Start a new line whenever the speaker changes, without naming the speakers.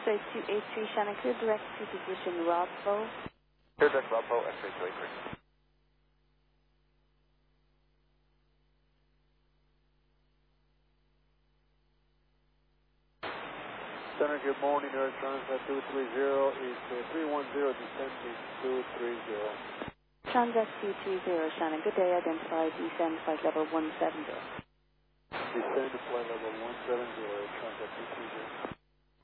X-ray 283 Shannon, clear direct to position Rodbo.
Clear direct Rodbo, X-ray 283.
Center, good morning. Air Transat 230 is 310 descending 230.
Transat 230 Shannon, good day. Identify descend flight level 170.
Descend to flight level 170, Air Transat 230.